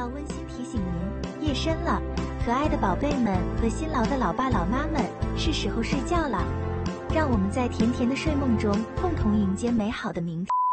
温馨提醒您，夜深了，可爱的宝贝们和辛劳的老爸老妈们，是时候睡觉了。让我们在甜甜的睡梦中共同迎接美好的明天。